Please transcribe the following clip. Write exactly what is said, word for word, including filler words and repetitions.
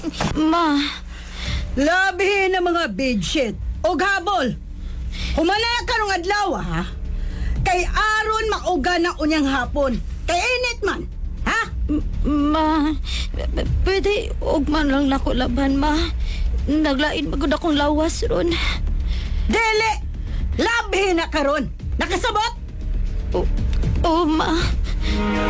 Ma, Labi na mga bedsheet o habol. Humanaya ka nung adlaw, ha? Kay aron mauga na unyang hapon. Kay init man, ha? m- ma, p- pwede og man lang nako laban, ma. Naglain magud akong lawas ron. Dili! Labi na karon. Nakasabot? O, o ma.